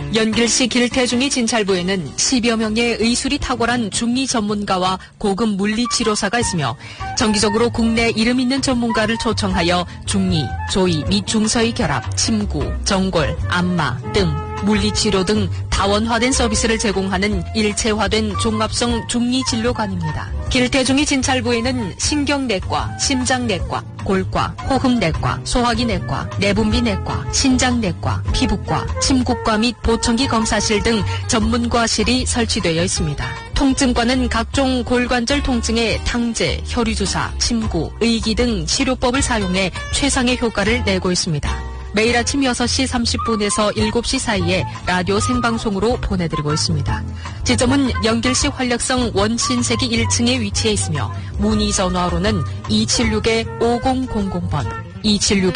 연길시 길태중이 진찰부에는 10여 명의 의술이 탁월한 중이 전문가와 고급 물리치료사가 있으며 정기적으로 국내 이름 있는 전문가를 초청하여 중이, 조이 및 중서의 결합, 침구, 전골, 안마, 등 물리치료 등 다원화된 서비스를 제공하는 일체화된 종합성 중리진료관입니다. 길태중이 진찰부에는 신경내과, 심장내과, 골과, 호흡내과, 소화기내과, 내분비내과, 신장내과, 피부과, 침구과 및 보청기 검사실 등 전문과실이 설치되어 있습니다. 통증과는 각종 골관절 통증의 탕제, 혈유주사, 침구, 의기 등 치료법을 사용해 최상의 효과를 내고 있습니다. 매일 아침 6시 30분에서 7시 사이에 라디오 생방송으로 보내드리고 있습니다. 지점은 연길시 활력성 원신세기 1층에 위치해 있으며 문의 전화로는 276-5000번, 276